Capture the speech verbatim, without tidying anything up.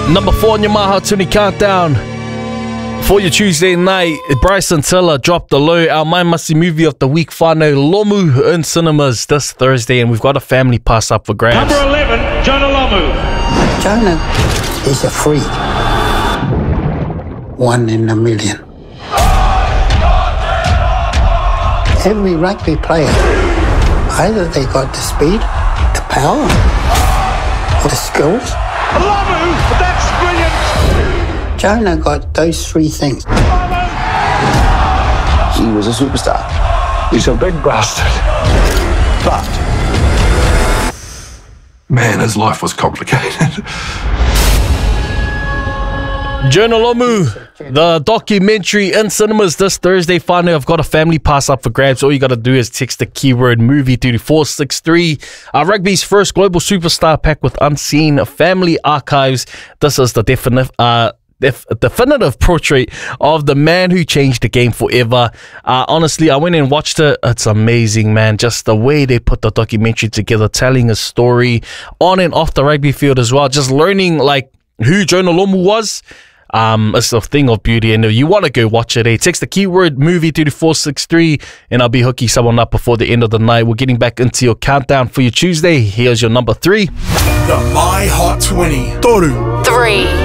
Number four on your Maha Tuni Countdown for your Tuesday night. Bryson Tiller dropped the low. Our My Must See Movie of the Week, Whānau Lomu, in cinemas this Thursday, and we've got a family pass up for grabs. Number eleven, Jonah Lomu. Jonah is a freak. One in a million. Every rugby player, either they got the speed, the power, or the skills. Lomu, that's brilliant. Jonah got those three things. He was a superstar. He's a big bastard. But, man, his life was complicated. Jonah Lomu, the documentary in cinemas this Thursday. Finally, I've got a family pass up for grabs. All you got to do is text the keyword movie to four six three. Uh, rugby's first global superstar pack with unseen family archives. This is the definitive, uh, def- definitive portrait of the man who changed the game forever. Uh, honestly, I went and watched it. It's amazing, man. Just the way they put the documentary together, telling a story on and off the rugby field as well. Just learning like who Jonah Lomu was. Um, it's a thing of beauty, and if you want to go watch it, eh? Text the keyword movie to four six three, and I'll be hooking someone up before the end of the night. We're getting back into your countdown for your Tuesday. Here's your number three. The My Hot twenty. Toru. Three.